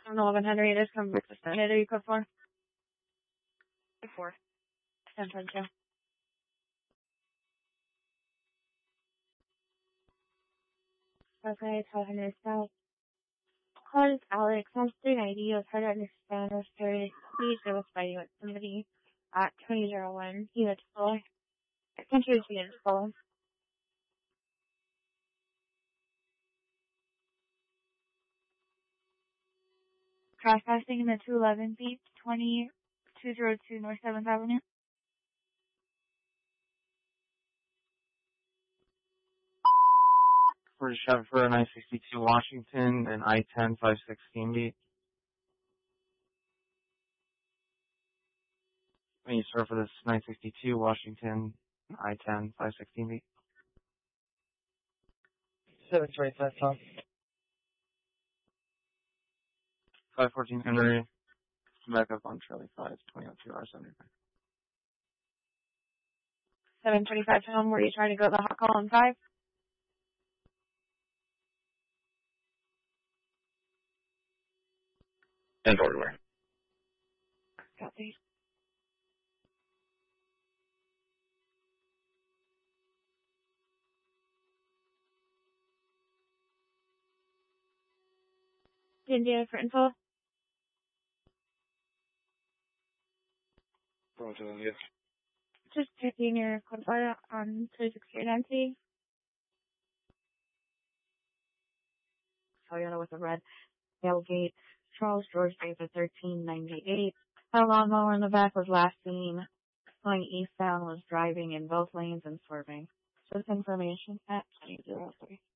11 Henry, it is coming back to stand. Are you code 4? 4. 10-2. Okay, 12 Henry South. Call is Alex. I'm 390. I was hard to understand. I was very pleased. I was fighting with somebody at 2001. He was full. Country was being full. Trespassing in the 211 feet, 20202 North 7th Avenue. For Chevy for 962 Washington and I-10 516 beat. When you start for this 962 Washington I-10 516 beat. 725 Tom. 514 Henry. Back up on Charlie 5, 2002 R75. 725 Tom, were you trying to go to the hot call on 5? And order. Copy. India for info. Roger, yes. Just checking your code order on 268 NC. Toyota with a red tailgate. Charles George David 1398. A lawnmower in the back was last seen going eastbound, was driving in both lanes and swerving. This information at 2003.